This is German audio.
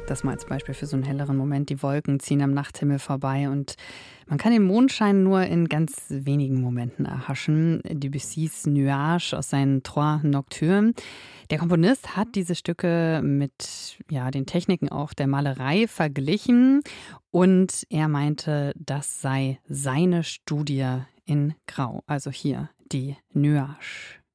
Das mal als Beispiel für so einen helleren Moment. Die Wolken ziehen am Nachthimmel vorbei und man kann den Mondschein nur in ganz wenigen Momenten erhaschen. Debussys Nuage aus seinen Trois Nocturnes. Der Komponist hat diese Stücke mit den Techniken auch der Malerei verglichen und er meinte, das sei seine Studie in Grau. Also hier die Nuage.